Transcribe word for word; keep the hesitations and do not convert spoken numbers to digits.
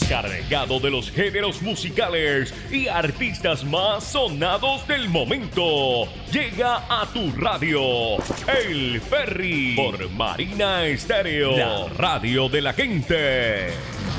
cargado de los géneros musicales y artistas más sonados del momento. Llega a tu radio, El Ferry, por Marina Estéreo, la radio de la gente.